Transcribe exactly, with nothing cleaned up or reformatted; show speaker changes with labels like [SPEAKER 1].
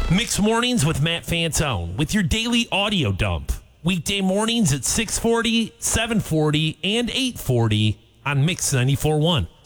[SPEAKER 1] Mix Mornings with Matt Fantone with your daily audio dump. Weekday mornings at six forty, seven forty, and eight forty on Mix ninety-four point one.